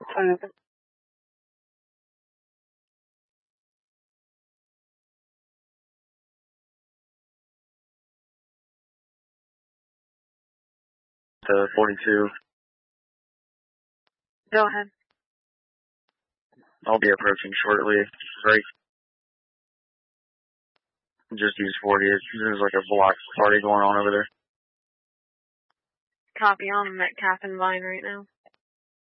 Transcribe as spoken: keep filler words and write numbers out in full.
Uh, to forty-two. Go ahead. I'll be approaching shortly. Right. Just use forty. There's like a block party going on over there. Copy on. I'm at Cap and Vine right now.